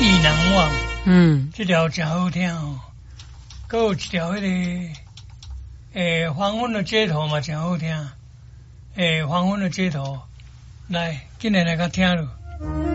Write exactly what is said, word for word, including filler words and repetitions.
忆难忘。 嗯， 这条真好听哦。还有一条迄、那个诶，黄昏的街头嘛，真好听。诶，黄昏的街头，来，今日来甲听咯。